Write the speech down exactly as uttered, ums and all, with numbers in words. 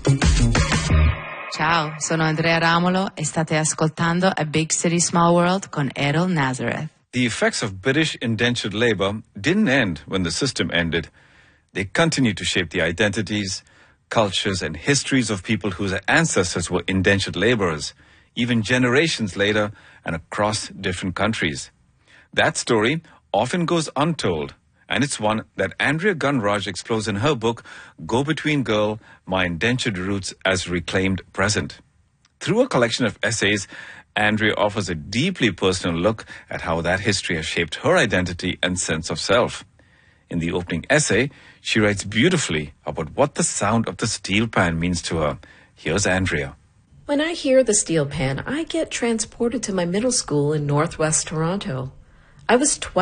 Ciao, sono Andrea Ramolo e state ascoltando A Big City Small World con Errol Nazareth. The effects of British indentured labor didn't end when the system ended. They continued to shape the identities, cultures, and histories of people whose ancestors were indentured laborers, even generations later and across different countries. That story often goes untold, and it's one that Andrea Gunn-Raj explores in her book, Go Between Girl, My Indentured Roots as Reclaimed Present. Through a collection of essays, Andrea offers a deeply personal look at how that history has shaped her identity and sense of self. In the opening essay, she writes beautifully about what the sound of the steel pan means to her. Here's Andrea. When I hear the steel pan, I get transported to my middle school in northwest Toronto. I was twelve.